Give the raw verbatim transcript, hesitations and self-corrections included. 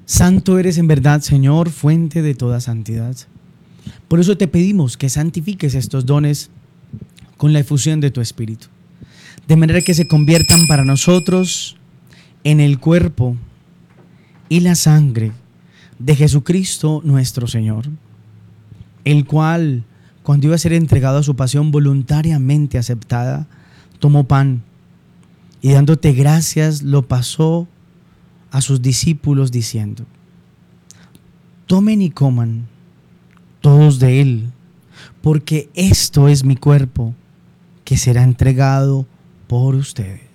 Santo eres en verdad, Señor, fuente de toda santidad. Por eso te pedimos que santifiques estos dones con la efusión de tu Espíritu, de manera que se conviertan para nosotros en el cuerpo y la sangre de Jesucristo nuestro Señor, el cual, cuando iba a ser entregado a su pasión voluntariamente aceptada, tomó pan y dándote gracias lo pasó a sus discípulos diciendo: tomen y coman todos de él, porque esto es mi cuerpo que será entregado por ustedes.